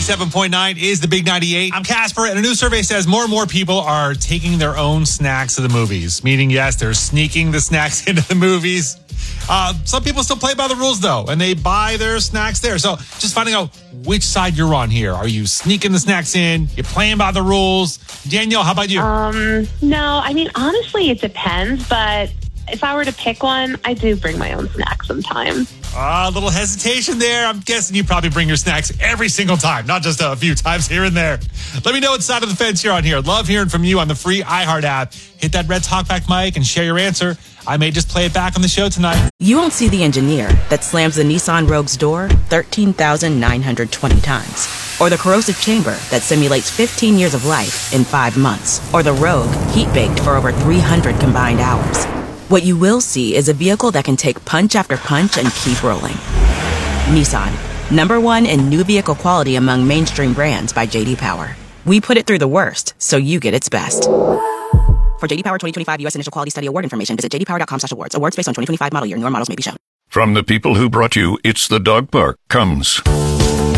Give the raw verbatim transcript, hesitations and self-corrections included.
ninety-seven point nine is the Big ninety-eight. I'm Casper, and a new survey says more and more people are taking their own snacks to the movies. Meaning, yes, they're sneaking the snacks into the movies. Uh, some people still play by the rules, though, and they buy their snacks there. So just finding out which side you're on here. Are you sneaking the snacks in? You're playing by the rules? Danielle, how about you? Um, no, I mean, honestly, it depends, but if I were to pick one, I do bring my own snacks sometimes. Ah, a little hesitation there. I'm guessing you probably bring your snacks every single time, not just a few times here and there. Let me know what side of the fence you're on here. Love hearing from you on the free iHeart app. Hit that red talkback mic and share your answer. I may just play it back on the show tonight. You won't see the engineer that slams the Nissan Rogue's door thirteen thousand nine hundred twenty times. Or the corrosive chamber that simulates fifteen years of life in five months. Or the Rogue heat-baked for over three hundred combined hours. What you will see is a vehicle that can take punch after punch and keep rolling. Nissan, number one in new vehicle quality among mainstream brands by J D Power. We put it through the worst, so you get its best. For J D Power twenty twenty-five U S Initial Quality Study Award information, visit j d power dot com slash awards. Awards based on twenty twenty-five model year. Newer models may be shown. From the people who brought you It's the Dog Park comes